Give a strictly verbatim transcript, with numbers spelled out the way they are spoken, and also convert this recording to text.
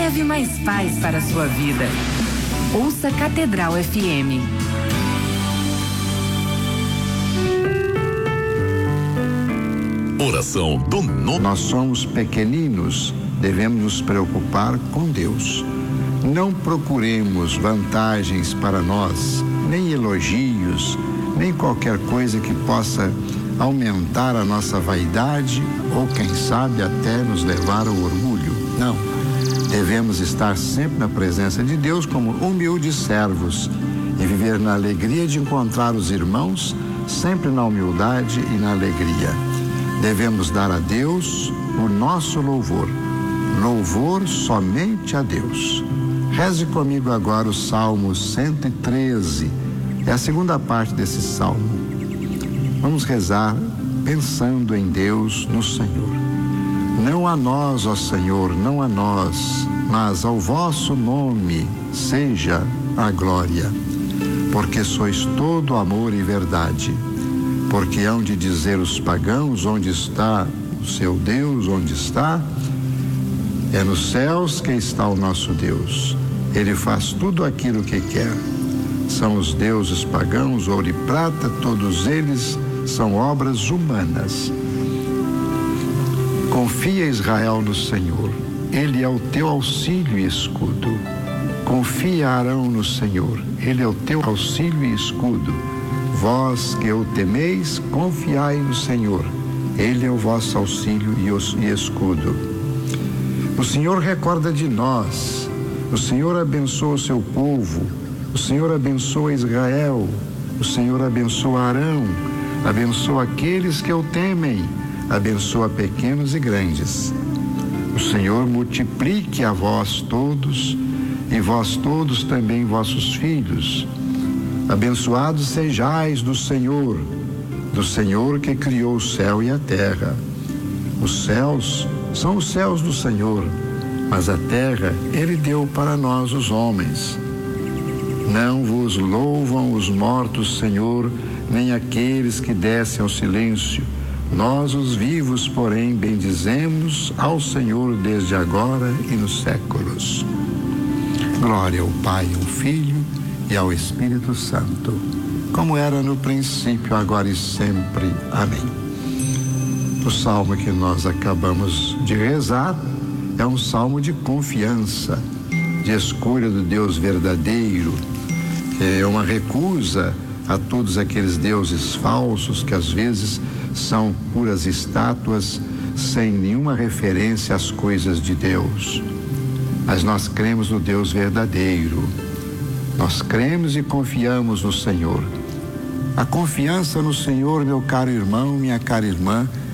Leve mais paz para a sua vida. Ouça Catedral F M. Oração do nono. Nós somos pequeninos, devemos nos preocupar com Deus. Não procuremos vantagens para nós, nem elogios, nem qualquer coisa que possa aumentar a nossa vaidade ou, quem sabe, até nos levar ao orgulho. Não. Devemos estar sempre na presença de Deus como humildes servos e viver na alegria de encontrar os irmãos, sempre na humildade e na alegria. Devemos dar a Deus o nosso louvor. Louvor somente a Deus. Reze comigo agora o Salmo cento e treze. É a segunda parte desse salmo. Vamos rezar pensando em Deus, no Senhor. Não a nós, ó Senhor, não a nós, mas ao vosso nome seja a glória. Porque sois todo amor e verdade. Porque hão de dizer os pagãos, onde está o seu Deus, onde está? É nos céus que está o nosso Deus. Ele faz tudo aquilo que quer. São os deuses pagãos, ouro e prata, todos eles são obras humanas. Confia, Israel, no Senhor. Ele é o teu auxílio e escudo. Confia, Arão, no Senhor. Ele é o teu auxílio e escudo. Vós que o temeis, confiai no Senhor. Ele é o vosso auxílio e escudo. O Senhor recorda de nós. O Senhor abençoa o seu povo. O Senhor abençoa Israel. O Senhor abençoa Arão. Abençoa aqueles que o temem. Abençoa pequenos e grandes. O Senhor multiplique a vós todos, e vós todos também vossos filhos. Abençoados sejais do Senhor, do Senhor que criou o céu e a terra. Os céus são os céus do Senhor, mas a terra Ele deu para nós, os homens. Não vos louvam os mortos, Senhor, nem aqueles que descem ao silêncio. Nós, os vivos, porém, bendizemos ao Senhor desde agora e nos séculos. Glória ao Pai, ao Filho e ao Espírito Santo, como era no princípio, agora e sempre. Amém. O salmo que nós acabamos de rezar é um salmo de confiança, de escolha do Deus verdadeiro, é uma recusa a todos aqueles deuses falsos que às vezes são puras estátuas sem nenhuma referência às coisas de Deus. Mas nós cremos no Deus verdadeiro. Nós cremos e confiamos no Senhor. A confiança no Senhor, meu caro irmão, minha cara irmã,